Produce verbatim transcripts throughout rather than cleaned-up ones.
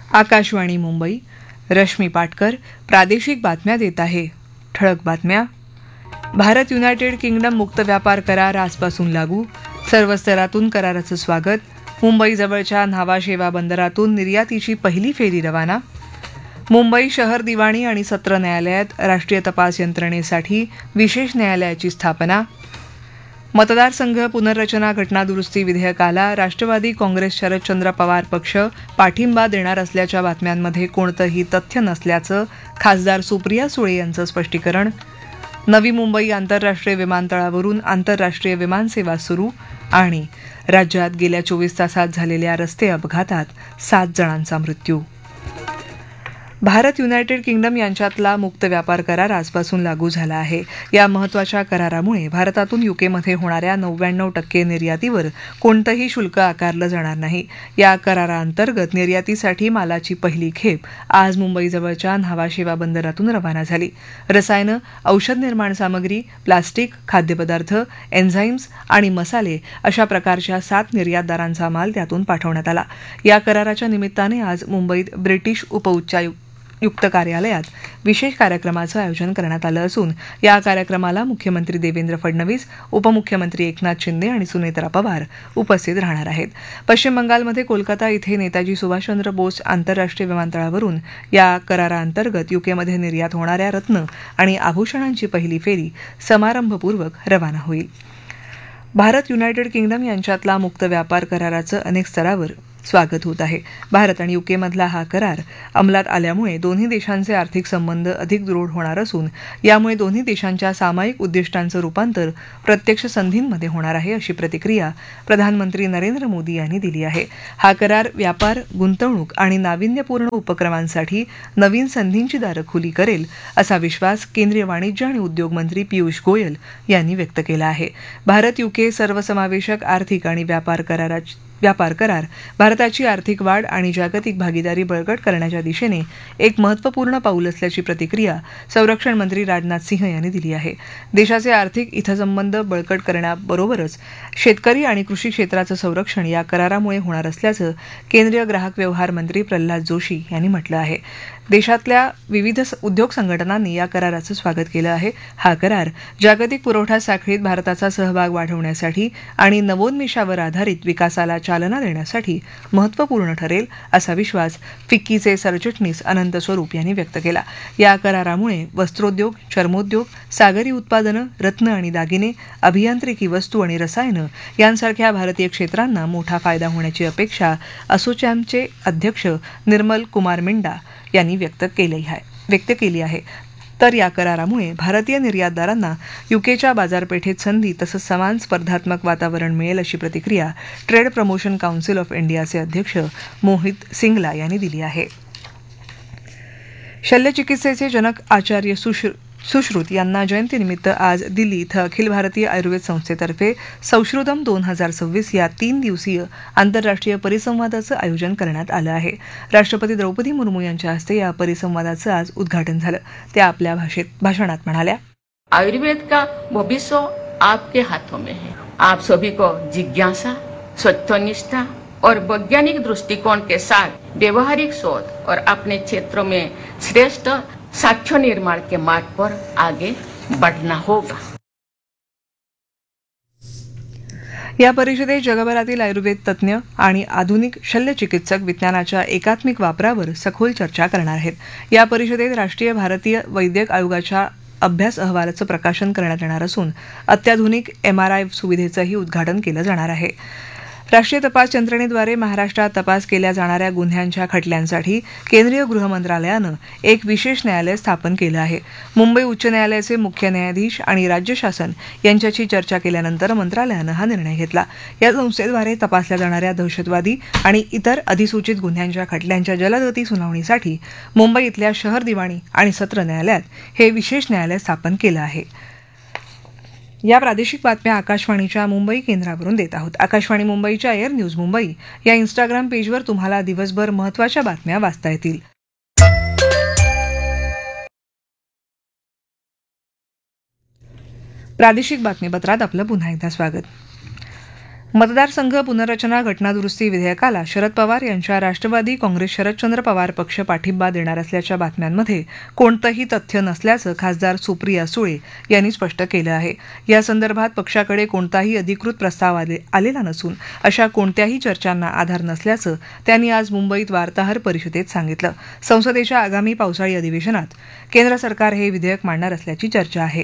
आकाशवाणी मुंबई. रश्मी पाटकर प्रादेशिक बातम्या देत आहे. ठळक बातम्या. भारत युनायटेड किंगडम मुक्त व्यापार करार आजपासून लागू. सर्व स्तरातून कराराचं स्वागत. मुंबईजवळच्या न्हावा बंदरातून निर्यातीची पहिली फेरी रवाना. मुंबई शहर दिवाणी आणि सत्र न्यायालयात राष्ट्रीय तपास यंत्रणेसाठी विशेष न्यायालयाची स्थापना. मतदारसंघ पुनर्रचना घटनादुरुस्ती विधेयकाला राष्ट्रवादी काँग्रेस शरदचंद्र पवार पक्ष पाठिंबा देणार असल्याच्या बातम्यांमध्ये कोणतंही तथ्य नसल्याचं खासदार सुप्रिया सुळे यांचं स्पष्टीकरण. नवी मुंबई आंतरराष्ट्रीय विमानतळावरून आंतरराष्ट्रीय विमानसेवा सुरू. आणि राज्यात गेल्या चोवीस तासात झालेल्या रस्ते अपघातात सात जणांचा मृत्यू. भारत युनायटेड किंगडम यांच्यातला मुक्त व्यापार करार आजपासून लागू झाला आहे. या महत्वाच्या करारामुळे भारतातून युकेमध्ये होणाऱ्या नव्याण्णव टक्के निर्यातीवर कोणतंही शुल्क आकारलं जाणार नाही. या कराराअंतर्गत निर्यातीसाठी मालाची पहिली खेप आज मुंबईजवळच्या न्हावा बंदरातून रवाना झाली. रसायनं, औषध निर्माण सामग्री, प्लास्टिक, खाद्यपदार्थ, एन्झाईम्स आणि मसाले अशा प्रकारच्या सात निर्यातदारांचा माल त्यातून पाठवण्यात आला. या कराराच्या निमित्ताने आज मुंबईत ब्रिटिश उपउच्चायुक्त युक्त कार्यालयात विशेष कार्यक्रमाचं आयोजन करण्यात आलं असून या कार्यक्रमाला मुख्यमंत्री देवेंद्र फडणवीस, उपमुख्यमंत्री एकनाथ शिंदे आणि सुनेत्रा पवार उपस्थित राहणार आहेत. पश्चिम बंगालमध्ये कोलकाता इथे नेताजी सुभाषचंद्र बोस आंतरराष्ट्रीय विमानतळावरून या कराराअंतर्गत युकेमध्ये निर्यात होणाऱ्या रत्न आणि आभूषणांची पहिली फेरी समारंभपूर्वक रवाना होईल. भारत युनायटेड किंगडम यांच्यातला मुक्त व्यापार कराराचं अनेक स्तरावर स्वागत होत आहे. भारत आणि युकेमधला हा करार अंमलात आल्यामुळे दोन्ही देशांचे आर्थिक संबंध अधिक दृढ होणार असून यामुळे दोन्ही देशांच्या सामायिक उद्दिष्टांचं रूपांतर प्रत्यक्ष संधींमध्ये होणार आहे, अशी प्रतिक्रिया प्रधानमंत्री नरेंद्र मोदी यांनी दिली आहे. हा करार व्यापार, गुंतवणूक आणि नाविन्यपूर्ण उपक्रमांसाठी नवीन संधींची दारं खुली करेल, असा विश्वास केंद्रीय वाणिज्य आणि उद्योग मंत्री पियुष गोयल यांनी व्यक्त केला आहे. भारत युके सर्वसमावेशक आर्थिक आणि व्यापार कराराची व्यापार करार भारताची आर्थिक वाढ आणि जागतिक भागीदारी बळकट करण्याच्या दिशेने एक महत्त्वपूर्ण पाऊल असल्याची प्रतिक्रिया संरक्षण मंत्री राजनाथ सिंह यांनी दिली आहे. देशाचे आर्थिक हितसंबंध बळकट करण्याबरोबरच शेतकरी आणि कृषी क्षेत्राचं संरक्षण या करारामुळे होणार असल्याचं केंद्रीय ग्राहक व्यवहार मंत्री प्रल्हाद जोशी यांनी म्हटलं आहे. देशातल्या विविध उद्योग संघटनांनी या कराराचं स्वागत केलं आहे. हा करार जागतिक पुरवठा साखळीत भारताचा सहभाग वाढवण्यासाठी आणि नवोन्मेषावर आधारित विकासाला चालना देण्यासाठी महत्त्वपूर्ण ठरेल, असा विश्वास फिक्कीचे सरचिटणीस अनंत स्वरूप यांनी व्यक्त केला. या करारामुळे वस्त्रोद्योग, चर्मोद्योग, सागरी उत्पादनं, रत्न आणि दागिने, अभियांत्रिकी वस्तू आणि रसायनं यांसारख्या भारतीय क्षेत्रांना मोठा फायदा होण्याची अपेक्षा असोचॅमचे अध्यक्ष निर्मल कुमार मिंडा यांनी व्यक्त केली आहे व्यक्त केली आहे. तर या करारामुळे भारतीय निर्यातदारांना युकेच्या बाजारपेठेत संधी तसंच समान स्पर्धात्मक वातावरण मिळेल, अशी प्रतिक्रिया ट्रेड प्रमोशन काउन्सिल ऑफ इंडियाचे अध्यक्ष मोहित सिंगला यांनी दिली आहे. शल्यचिकित्सेचे जनक आचार्य सुश्र सुश्रुत यांना जयंतीनिमित्त आज दिल्ली इथं अखिल भारतीय आयुर्वेद संस्थेतर्फे संश्रुतम दोन हजार सव्वीस या तीन दिवसीय आंतरराष्ट्रीय परिसंवादाचं आयोजन करण्यात आलं आहे. राष्ट्रपती द्रौपदी मुर्मू यांच्या हस्ते या परिसंवादाचं आज उद्घाटन झालं. त्या आपल्या भाषेत भाषणात म्हणाल्या, आयुर्वेद का भविष्य आपके हाथों में है. आप सभी को जिज्ञासा, सत्यनिष्ठा और वैज्ञानिक दृष्टिकोण के साथ व्यवहारिक शोध और अपने क्षेत्रों में श्रेष्ठ साक्ष्य निर्माण के मार्ग पर आगे बढ़ना होगा. या परिषदेत जगभरातील आयुर्वेद तज्ज्ञ आणि आधुनिक शल्यचिकित्सक विज्ञानाच्या एकात्मिक वापरावर सखोल चर्चा करणार आहेत. या परिषदेत राष्ट्रीय भारतीय वैद्यक आयोगाच्या अभ्यास अहवालाचं प्रकाशन करण्यात येणार असून अत्याधुनिक एमआरआय सुविधेचंही उद्घाटन केलं जाणार आहे. राष्ट्रीय तपास यंत्रणेद्वारे महाराष्ट्रात तपास केल्या जाणाऱ्या गुन्ह्यांच्या खटल्यांसाठी केंद्रीय गृह मंत्रालयानं एक विशेष न्यायालय स्थापन केलं आहे. मुंबई उच्च न्यायालयाचे मुख्य न्यायाधीश आणि राज्य शासन यांच्याशी चर्चा केल्यानंतर मंत्रालयानं हा निर्णय घेतला. या संस्थेद्वारे तपासल्या जाणाऱ्या दहशतवादी आणि इतर अधिसूचित गुन्ह्यांच्या खटल्यांच्या जलदगती सुनावणीसाठी मुंबई इथल्या शहर दिवाणी आणि सत्र न्यायालयात हे विशेष न्यायालय स्थापन केलं आहे. या प्रादेशिक बातम्या आकाशवाणीच्या मुंबई केंद्रावरून देत आहोत. आकाशवाणी मुंबईच्या एअर न्यूज मुंबई या इन्स्टाग्राम पेजवर तुम्हाला दिवसभर महत्त्वाच्या बातम्या वाचता येतील. प्रादेशिक बातमीपत्रात आपलं पुन्हा एकदा स्वागत. मतदारसंघ पुनर्रचना घटनादुरुस्ती विधेयकाला शरद पवार यांच्या राष्ट्रवादी काँग्रेस शरदचंद्र पवार पक्ष पाठिंबा देणार असल्याच्या बातम्यांमध्ये कोणतंही तथ्य नसल्याचं खासदार सुप्रिया सुळे यांनी स्पष्ट केलं आहे. या संदर्भात पक्षाकडे कोणताही अधिकृत प्रस्ताव आले, आलेला नसून अशा कोणत्याही चर्चांना आधार नसल्याचं त्यांनी आज मुंबईत वार्ताहर परिषदेत सांगितलं. संसदेच्या आगामी पावसाळी अधिवेशनात केंद्र सरकार हे विधेयक मांडणार असल्याची चर्चा आहे.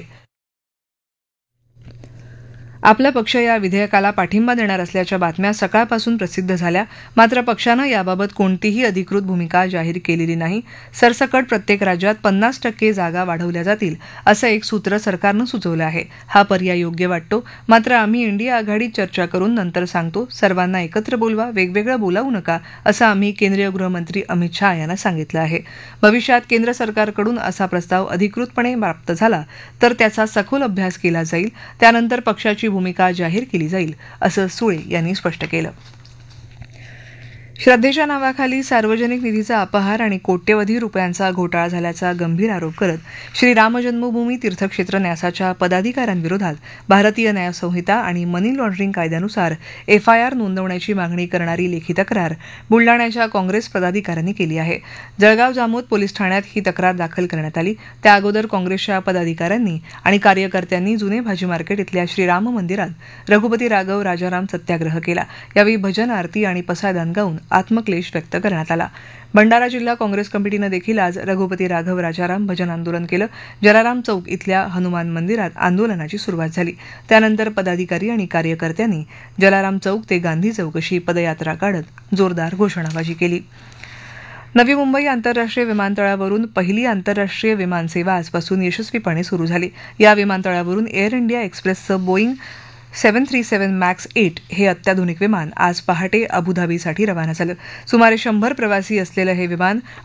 आपला पक्ष या विधेयकाला पाठिंबा देणार असल्याच्या बातम्या सकाळपासून प्रसिद्ध झाल्या, मात्र पक्षानं याबाबत कोणतीही अधिकृत भूमिका जाहीर केलेली नाही. सरसकट प्रत्येक राज्यात पन्नास टक्के जागा वाढवल्या जातील असं एक सूत्र सरकारनं सुचवलं आहे. हा पर्याय योग्य वाटतो, मात्र आम्ही इंडिया आघाडीत चर्चा करून नंतर सांगतो. सर्वांना एकत्र बोलवा, वेगवेगळं बोलावू नका असं आम्ही केंद्रीय गृहमंत्री अमित शहा यांना सांगितलं आहे. भविष्यात केंद्र सरकारकडून असा प्रस्ताव अधिकृतपणे प्राप्त झाला तर त्याचा सखोल अभ्यास केला जाईल, त्यानंतर पक्षाची भूमिका जाहीर केली जाईल असं सुळे यांनी स्पष्ट केलं. श्रद्धेच्या नावाखाली सार्वजनिक निधीचा अपहार आणि कोट्यवधी रुपयांचा घोटाळा झाल्याचा गंभीर आरोप करत श्री राम जन्मभूमी तीर्थक्षेत्र न्यासाच्या पदाधिकाऱ्यांविरोधात भारतीय न्याय संहिता आणि मनी लॉन्ड्रिंग कायद्यानुसार एफआयआर नोंदवण्याची मागणी करणारी लेखी तक्रार बुलडाण्याच्या काँग्रेस पदाधिकाऱ्यांनी केली आहे. जळगाव जामोद पोलीस ठाण्यात ही तक्रार दाखल करण्यात आली. त्या अगोदर काँग्रेसच्या पदाधिकाऱ्यांनी आणि कार्यकर्त्यांनी जुने भाजी मार्केट इथल्या श्रीराम मंदिरात रघुपती राघव राजाराम सत्याग्रह केला. यावेळी भजन आरती आणि पसायदान गाऊन आत्मक्लेश व्यक्त करण्यात आला. भंडारा जिल्हा काँग्रेस कमिटीनं देखील आज रघुपती राघव राजाराम भजन आंदोलन केलं. जलाराम चौक इथल्या हनुमान मंदिरात आंदोलनाची सुरुवात झाली. त्यानंतर पदाधिकारी आणि कार्यकर्त्यांनी जलाराम चौक ते गांधी चौक अशी पदयात्रा काढत जोरदार घोषणाबाजी केली. नवी मुंबई आंतरराष्ट्रीय विमानतळावरून पहिली आंतरराष्ट्रीय विमानसेवा आजपासून यशस्वीपणे सुरू झाली. या विमानतळावरून एअर इंडिया एक्सप्रेसचं Boeing seven three seven max eight हे अत्याधुनिक विमान आज पहाटे अबुधाबीसाठी रवाना झालं. सुमारे शंभर प्रवासी असलेलं हे विमान